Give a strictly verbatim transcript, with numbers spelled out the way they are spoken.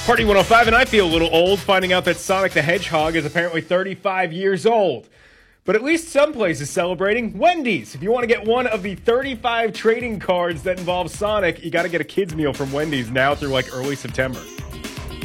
Party one oh five, and I feel a little old finding out that Sonic the Hedgehog is apparently thirty-five years old. But at least some places celebrating. Wendy's. If you want to get one of the thirty-five trading cards that involve Sonic, you got to get a kid's meal from Wendy's now through like early September.